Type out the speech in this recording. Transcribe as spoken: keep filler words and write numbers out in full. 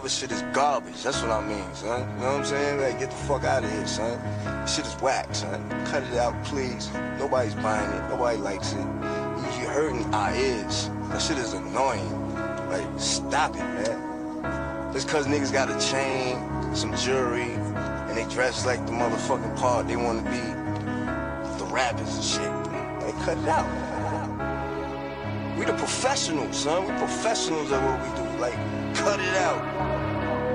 rapper shit is garbage. That's what I mean, son. You know what I'm saying? Like, get the fuck out of here, son. This shit is whack, son. Cut it out, please. Nobody's buying it. Nobody likes it. You're hurting our ears. That shit is annoying. Like, stop it, man. Just cause niggas got a chain, some jewelry, and they dress like the motherfucking part they wanna be, the rappers and shit. Like, cut it out. We the professionals, son. We professionals at what we do. Like, cut it out.